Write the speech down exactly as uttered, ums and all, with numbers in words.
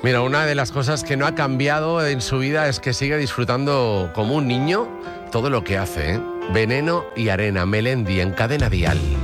Mira, una de las cosas que no ha cambiado en su vida es que sigue disfrutando como un niño todo lo que hace, ¿eh? Veneno y Arena, Melendi en Cadena Dial.